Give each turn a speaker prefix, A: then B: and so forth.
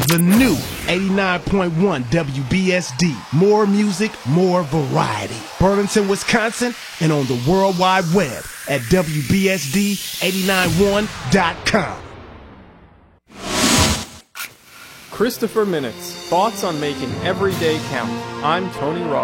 A: The new 89.1 WBSD. More music, more variety. Burlington, Wisconsin, and on the World Wide Web at WBSD891.com.
B: Christopher Minutes, thoughts on making every day count. I'm Tony Ross.